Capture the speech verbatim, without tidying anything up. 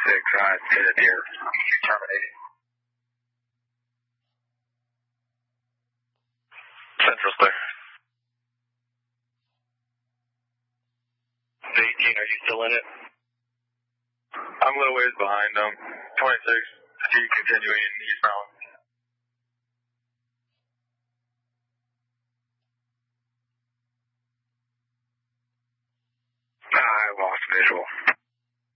twenty-six, uh, to the deer, terminating. Central's clear. eighteen, are you still in it? I'm a little ways behind them. twenty-six, G continuing eastbound. I lost visual.